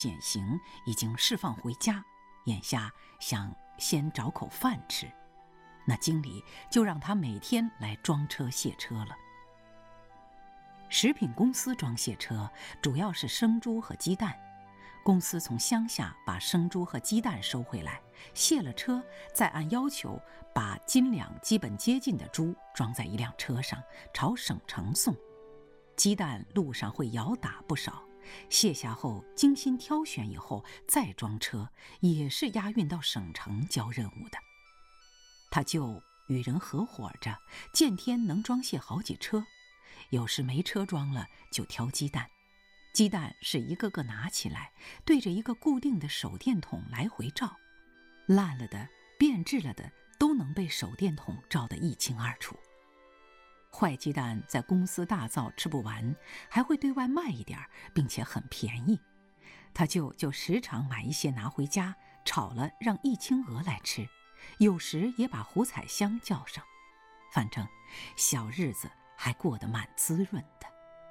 减刑已经释放回家，眼下想先找口饭吃，那经理就让他每天来装车卸车了。食品公司装卸车主要是生猪和鸡蛋，公司从乡下把生猪和鸡蛋收回来，卸了车，再按要求把斤两基本接近的猪装在一辆车上，朝省城送。鸡蛋路上会咬打不少，卸下后精心挑选以后再装车，也是押运到省城交任务的。他就与人合伙着，见天能装卸好几车，有时没车装了就挑鸡蛋，鸡蛋是一个个拿起来，对着一个固定的手电筒来回照，烂了的变质了的都能被手电筒照得一清二楚。坏鸡蛋在公司大造吃不完，还会对外卖一点，并且很便宜。他就时常买一些拿回家，炒了让易清娥来吃，有时也把胡彩香叫上，反正小日子还过得蛮滋润的。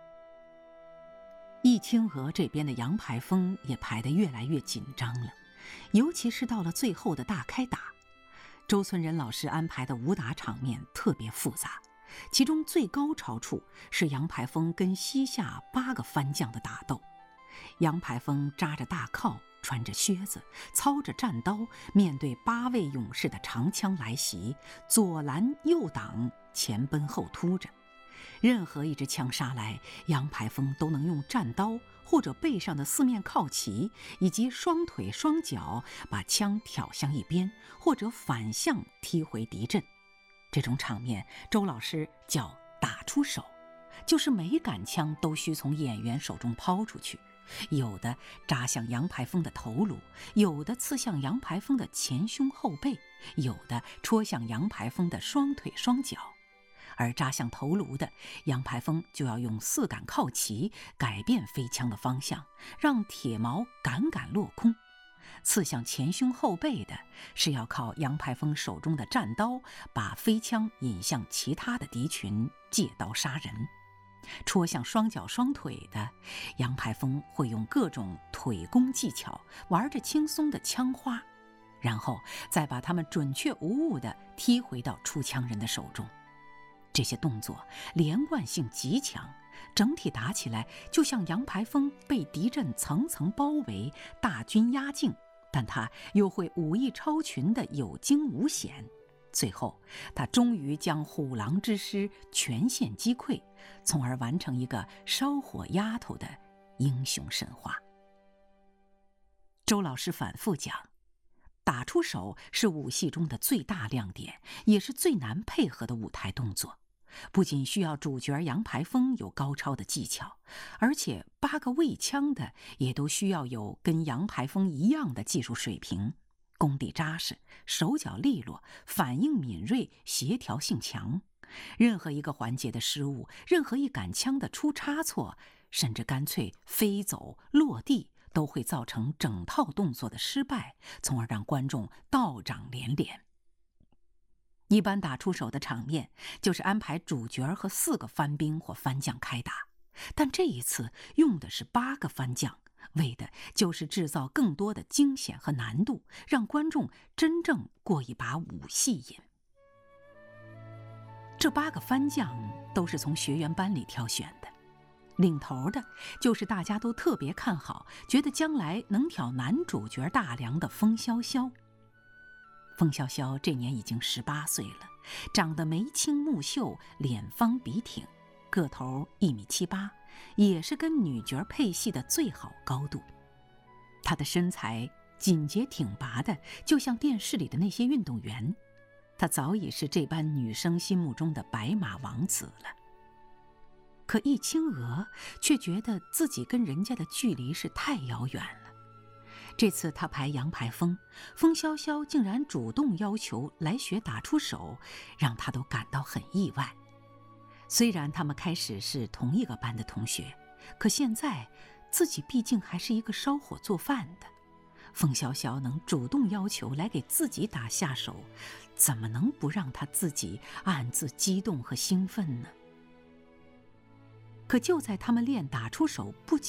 易清娥这边的杨排风也排得越来越紧张了，尤其是到了最后的大开打，周存仁老师安排的武打场面特别复杂，其中最高潮处是杨排风跟西夏8个番将的打斗。杨排风扎着大靠，穿着靴子，操着战刀，面对8位勇士的长枪来袭，左拦右挡，前奔后突着。任何一支枪杀来，杨排风都能用战刀或者背上的4面靠旗以及双腿双脚把枪挑向一边，或者反向踢回敌阵。这种场面周老师叫打出手，就是每杆枪都需从演员手中抛出去，有的扎向杨排风的头颅，有的刺向杨排风的前胸后背，有的戳向杨排风的双腿双脚。而扎向头颅的，杨排风就要用4杆靠旗改变飞枪的方向，让铁矛杆杆落空。刺向前胸后背的，是要靠杨排风手中的战刀把飞枪引向其他的敌群，借刀杀人。戳向双脚双腿的，杨排风会用各种腿功技巧玩着轻松的枪花，然后再把他们准确无误地踢回到出枪人的手中。这些动作连贯性极强，整体打起来就像杨排风被敌阵层层包围，大军压境，但他又会武艺超群的有惊无险。最后他终于将虎狼之师全线击溃，从而完成一个烧火丫头的英雄神话。周老师反复讲，打出手是武戏中的最大亮点，也是最难配合的舞台动作。不仅需要主角杨排风有高超的技巧，而且8个卫枪的也都需要有跟杨排风一样的技术水平，功底扎实，手脚利落，反应敏锐，协调性强。任何一个环节的失误，任何一杆枪的出差错，甚至干脆飞走落地，都会造成整套动作的失败，从而让观众倒掌连连。一般打出手的场面就是安排主角和4个番兵或番将开打，但这一次用的是8个番将，为的就是制造更多的惊险和难度，让观众真正过一把武戏瘾。这8个番将都是从学员班里挑选的，领头的就是大家都特别看好，觉得将来能挑男主角大梁的风萧萧。风萧萧这年已经18岁了，长得眉清目秀，脸方笔挺，个头1.78米，也是跟女角配戏的最好高度。他的身材紧结挺拔的，就像电视里的那些运动员。他早已是这般女生心目中的白马王子了。可易清娥却觉得自己跟人家的距离是太遥远了。这次他排杨排风，风萧萧竟然主动要求来学打出手，让他都感到很意外。虽然他们开始是同一个班的同学，可现在自己毕竟还是一个烧火做饭的，风萧萧能主动要求来给自己打下手，怎么能不让他自己暗自激动和兴奋呢？可就在他们练打出手不久，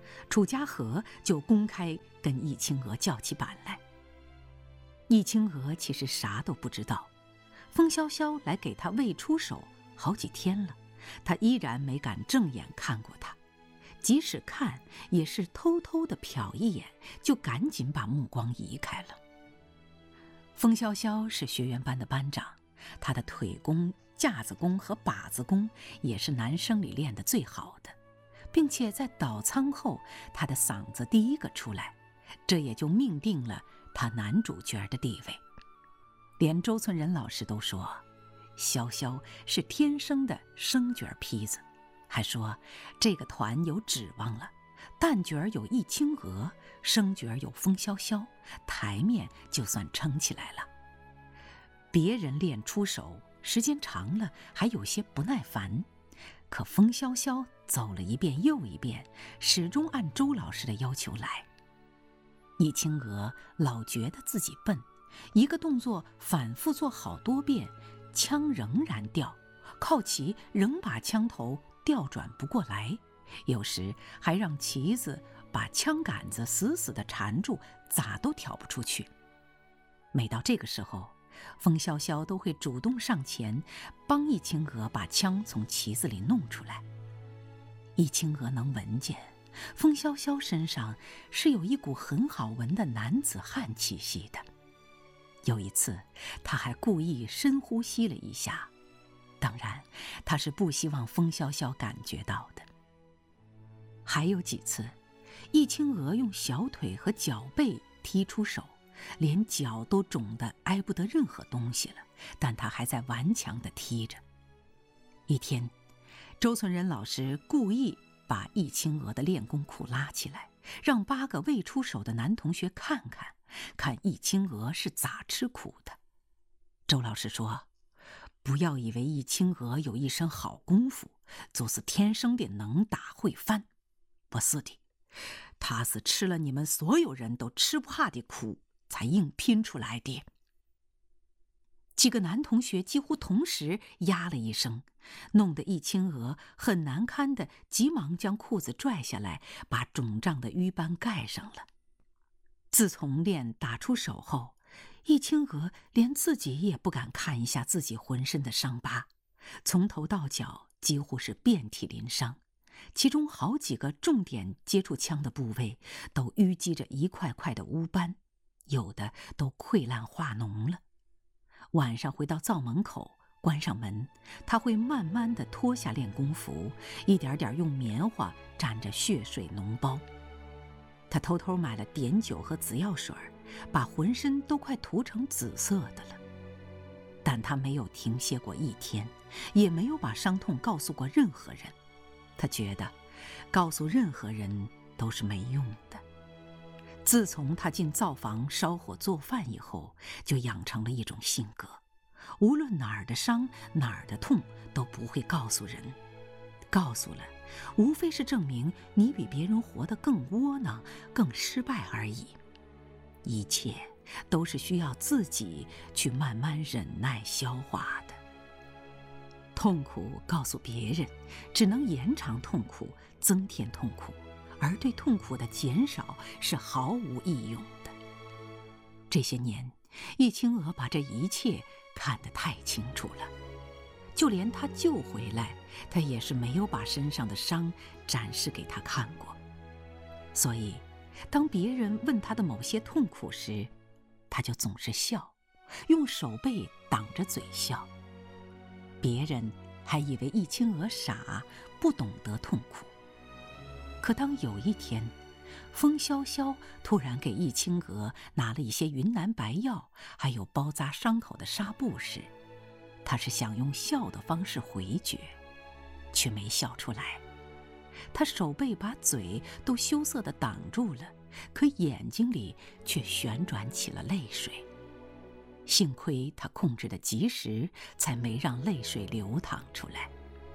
楚家河就公开跟易清娥叫起板来。易清娥其实啥都不知道，风萧萧来给她喂出手好几天了，她依然没敢正眼看过他，即使看也是偷偷地瞟一眼，就赶紧把目光移开了。风萧萧是学员班的班长，他的腿功、架子功和把子功也是男生里练得最好的，并且在倒仓后，他的嗓子第一个出来，这也就命定了他男主角的地位。连周村仁老师都说，潇潇是天生的生角坯子，还说这个团有指望了，旦角有易清娥，生角有风萧萧，台面就算撑起来了。别人练出手时间长了还有些不耐烦，可风萧萧走了一遍又一遍，始终按周老师的要求来。易清娥老觉得自己笨，一个动作反复做好多遍，枪仍然掉，靠旗仍把枪头调转不过来，有时还让旗子把枪杆子死死地缠住，咋都挑不出去。每到这个时候，风萧萧都会主动上前帮易清娥把枪从旗子里弄出来。易清娥能闻见风萧萧身上是有一股很好闻的男子汉气息的。有一次他还故意深呼吸了一下，当然他是不希望风萧萧感觉到的。还有几次易清娥用小腿和脚背踢出手，连脚都肿得挨不得任何东西了，但他还在顽强地踢着。一天，周存仁老师故意把易清娥的练功裤拉起来，让8个未出手的男同学看看易清娥是咋吃苦的。周老师说，不要以为易清娥有一身好功夫，就是天生的能打会翻，不是的，她是吃了你们所有人都吃不下的苦才硬拼出来的。几个男同学几乎同时呀了一声，弄得易清娥很难堪的急忙将裤子拽下来，把肿胀的瘀斑盖上了。自从练打出手后，易清娥连自己也不敢看一下自己浑身的伤疤，从头到脚几乎是遍体鳞伤，其中好几个重点接触枪的部位都淤积着一块块的污斑，有的都溃烂化脓了。晚上回到灶门口，关上门，他会慢慢地脱下练功服，一点点用棉花沾着血水脓包。他偷偷买了碘酒和紫药水，把浑身都快涂成紫色的了。但他没有停歇过一天，也没有把伤痛告诉过任何人。他觉得告诉任何人都是没用的。自从他进灶房烧火做饭以后，就养成了一种性格，无论哪儿的伤哪儿的痛都不会告诉人，告诉了无非是证明你比别人活得更窝囊更失败而已。一切都是需要自己去慢慢忍耐消化的。痛苦告诉别人只能延长痛苦，增添痛苦，而对痛苦的减少是毫无益用的。这些年，易清娥把这一切看得太清楚了，就连他救回来，他也是没有把身上的伤展示给他看过。所以当别人问他的某些痛苦时，他就总是笑，用手背挡着嘴笑。别人还以为易清娥傻，不懂得痛苦。可当有一天，风萧萧突然给易清娥拿了一些云南白药，还有包扎伤口的纱布时，他是想用笑的方式回绝，却没笑出来。他手背把嘴都羞涩地挡住了，可眼睛里却旋转起了泪水。幸亏他控制得及时，才没让泪水流淌出来。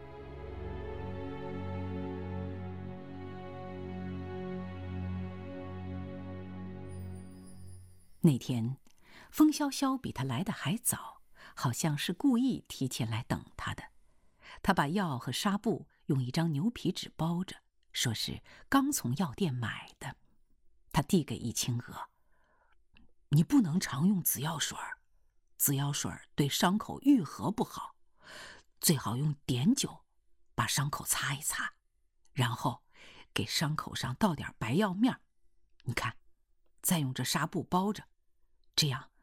那天，风萧萧比他来的还早，好像是故意提前来等他的。他把药和纱布用一张牛皮纸包着， 说是刚从药店买的。他递给易清娥：“你不能常用紫药水，紫药水对伤口愈合不好，最好用碘酒把伤口擦一擦，然后给伤口上倒点白药面，你看，再用这纱布包着，这样